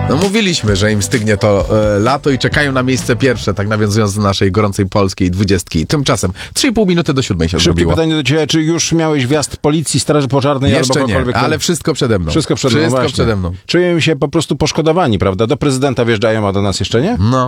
No mówiliśmy, że im stygnie to lato i czekają na miejsce pierwsze, tak nawiązując do naszej gorącej polskiej 20. Tymczasem 3,5 minuty do 7 się Szybkie zrobiło. pytanie do ciebie, czy już miałeś wjazd policji, straży pożarnej albo Jeszcze nie, kogokolwiek? ale wszystko przede mną. Wszystko przede mną. Wszystko przede mną. Czuję się po prostu poszkodowani, prawda? Do prezydenta wjeżdżają, a do nas jeszcze nie? No.